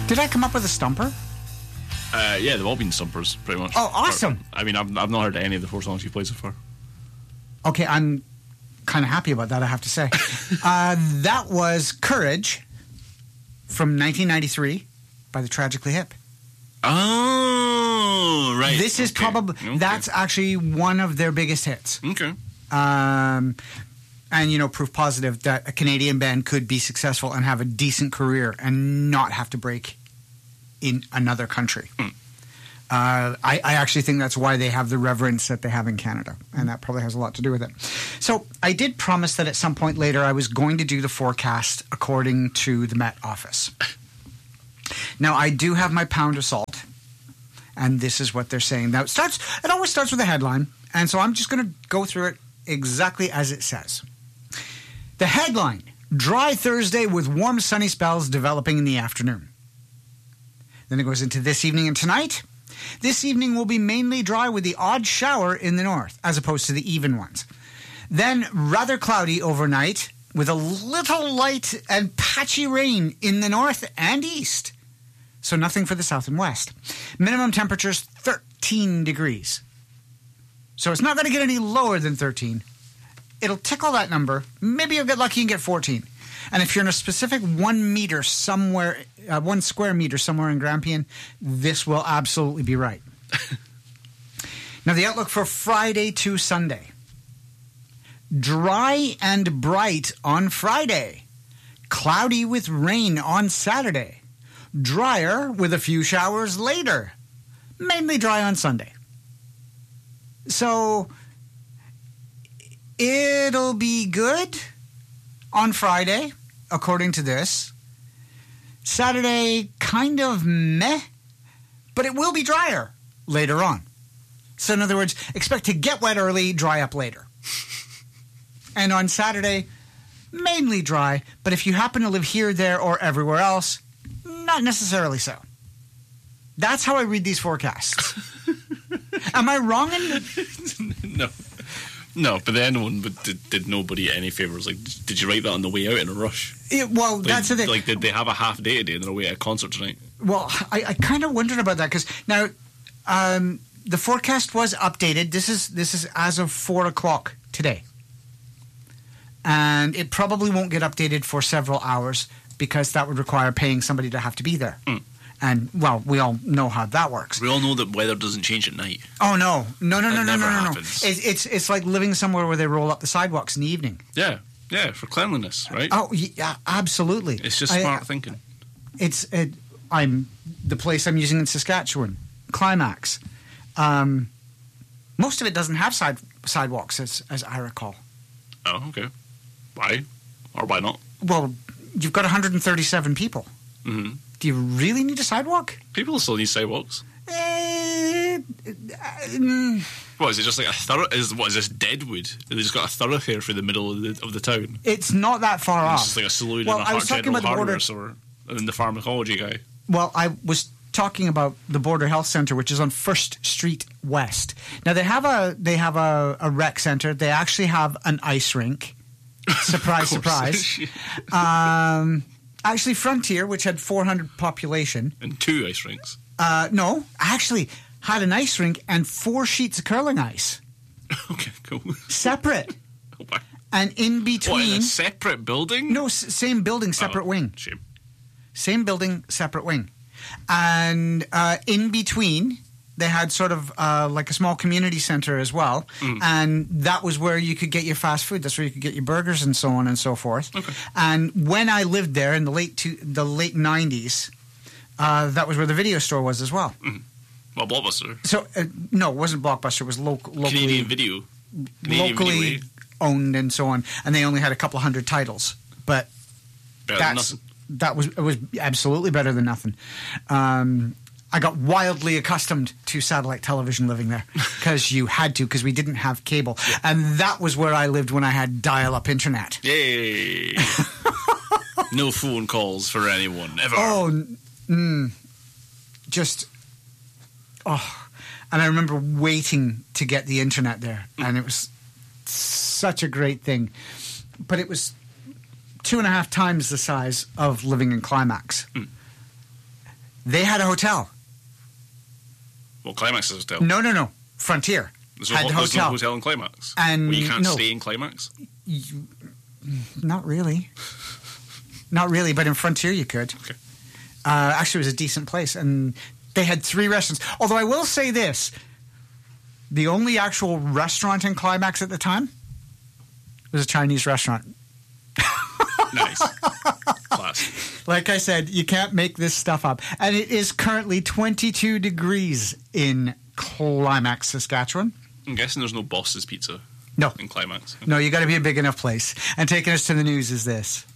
Did I come up with a stumper? Yeah, they've all been stumpers, pretty much. Oh, awesome. I mean, I've not heard any of the 4 songs you've played so far. Okay, I'm kind of happy about that, I have to say. That was Courage from 1993 by the Tragically Hip. Oh, right. This is probably... Okay. That's actually one of their biggest hits. Okay. And, proof positive that a Canadian band could be successful and have a decent career and not have to break in another country. I actually think that's why they have the reverence that they have in Canada, and that probably has a lot to do with it. So I did promise that at some point later I was going to do the forecast according to the Met Office. Now, I do have my pound of salt, and this is what they're saying. Now, it always starts with a headline, and so I'm just going to go through it exactly as it says. The headline, Dry Thursday with warm sunny spells developing in the afternoon. Then it goes into this evening and tonight. This evening will be mainly dry with the odd shower in the north, as opposed to the even ones. Then rather cloudy overnight with a little light and patchy rain in the north and east. So nothing for the south and west. Minimum temperatures 13 degrees. So it's not going to get any lower than 13. It'll tickle that number. Maybe you'll get lucky and get 14. And if you're in a specific 1 meter somewhere, 1 square meter somewhere in Grampian, this will absolutely be right. Now, the outlook for Friday to Sunday. Dry and bright on Friday. Cloudy with rain on Saturday. Drier with a few showers later. Mainly dry on Sunday. So, it'll be good on Friday, according to this. Saturday, kind of meh, but it will be drier later on. So in other words, expect to get wet early, dry up later. And on Saturday, mainly dry, but if you happen to live here, there, or everywhere else, not necessarily so. That's how I read these forecasts. Am I wrong in No, but the end one did nobody any favours. Like, did you write that on the way out in a rush? That's the thing. Like, did they have a half day today and they're away at a concert tonight? Well, I kind of wondered about that because now the forecast was updated. This is as of 4 o'clock today, and it probably won't get updated for several hours because that would require paying somebody to have to be there. And, well, we all know how that works. We all know that weather doesn't change at night. Oh, no. No. Happens. It's like living somewhere where they roll up the sidewalks in the evening. Yeah, for cleanliness, right? Oh, yeah, absolutely. It's just smart thinking. The place I'm using in Saskatchewan, Climax. Most of it doesn't have sidewalks, as I recall. Oh, okay. Why? Or why not? Well, you've got 137 people. Mm-hmm. Do you really need a sidewalk? People still need sidewalks. What, is it just like a what is this, Deadwood? They just got a thoroughfare for the middle of the town? It's not that far off. It's just like a saloon well, and I was talking about the hardware store, and then the pharmacology guy. Well, I was talking about the Border Health Centre, which is on 1st Street West. Now, they have a rec centre. They actually have an ice rink. Surprise, surprise. Actually, Frontier, which had 400 population. And 2 ice rinks. No, actually had an ice rink and 4 sheets of curling ice. Okay, cool. Separate. Oh, wow. And in between... What, in a separate building? No, same building, separate wing. Shame. Same building, separate wing. And in between... They had sort of like a small community center as well, and that was where you could get your fast food. That's where you could get your burgers and so on and so forth. Okay. And when I lived there in the late 90s, that was where the video store was as well. Well, Blockbuster. So no, it wasn't Blockbuster. It was locally Canadian Video, locally owned and so on. And they only had a couple of hundred titles, but it was absolutely better than nothing. I got wildly accustomed to satellite television living there because you had to, because we didn't have cable. Yeah. And that was where I lived when I had dial-up internet. Yay! No phone calls for anyone, ever. And I remember waiting to get the internet there, and it was such a great thing. But it was 2.5 times the size of living in Climax. They had a hotel. Well, Climax is a hotel. No. Frontier There's had no, the there's no hotel. hotel in Climax. And well, you can't no. stay in Climax? Not really. Not really, but in Frontier you could. Okay. Actually, it was a decent place, and they had 3 restaurants. Although I will say this, the only actual restaurant in Climax at the time was a Chinese restaurant. Nice. Class. Like I said, you can't make this stuff up. And it is currently 22 degrees in Climax, Saskatchewan. I'm guessing there's no Boss's Pizza No. in Climax. No, you got to be a big enough place. And taking us to the news is this.